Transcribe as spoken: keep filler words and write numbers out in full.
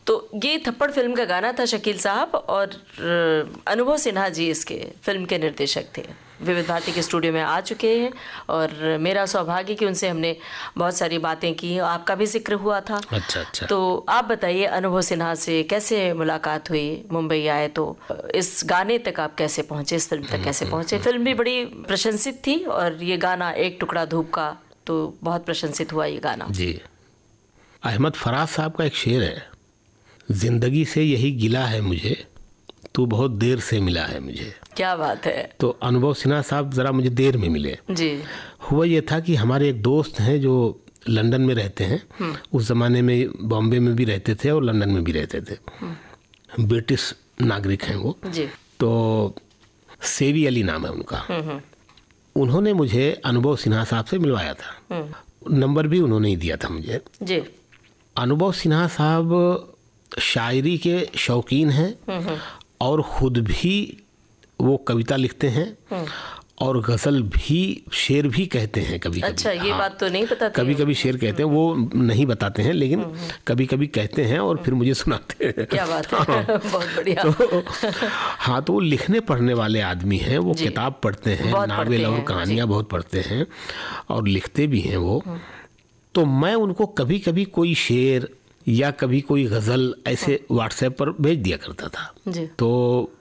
तो ये थप्पड़ फिल्म का गाना था शकील साहब, और अनुभव सिन्हा जी इसके फिल्म के निर्देशक थे। विविध भारती के स्टूडियो में आ चुके हैं और मेरा सौभाग्य कि उनसे हमने बहुत सारी बातें की, आपका भी जिक्र हुआ था। अच्छा अच्छा। तो आप बताइए अनुभव सिन्हा से कैसे मुलाकात हुई, मुंबई आए तो इस गाने तक आप कैसे पहुंचे, इस फिल्म तक कैसे पहुंचे? फिल्म भी बड़ी प्रशंसित थी और ये गाना एक टुकड़ा धूप का तो बहुत प्रशंसित हुआ ये गाना। जी, अहमद फराज साहब का एक शेर है, जिंदगी से यही गिला है मुझे, तू बहुत देर से मिला है मुझे। क्या बात है। तो अनुभव सिन्हा साहब ज़रा मुझे देर में मिले जी। हुआ ये था कि हमारे एक दोस्त हैं जो लंदन में रहते हैं, उस ज़माने में बॉम्बे में भी रहते थे और लंदन में भी रहते थे, ब्रिटिश नागरिक हैं वो जी। तो सेवी अली नाम है उनका। उन्होंने मुझे अनुभव सिन्हा साहब से मिलवाया था, नंबर भी उन्होंने ही दिया था मुझे। जी। अनुभव सिन्हा साहब शायरी के शौकीन हैं और ख़ुद भी वो कविता लिखते हैं और गज़ल भी, शेर भी कहते हैं कभी कभी। अच्छा, ये हाँ, बात तो नहीं पता थी। कभी कभी शेर कहते हैं, वो नहीं बताते हैं लेकिन कभी कभी कहते हैं और फिर मुझे सुनाते हैं। क्या बात है। हाँ। बहुत बढ़िया। तो हाँ, तो वो लिखने पढ़ने वाले आदमी हैं, वो किताब पढ़ते हैं, नावल और कहानियाँ बहुत पढ़ते हैं और लिखते भी हैं वो। तो मैं उनको कभी कभी कोई शेर या कभी कोई गज़ल ऐसे व्हाट्सएप पर भेज दिया करता था। जी। तो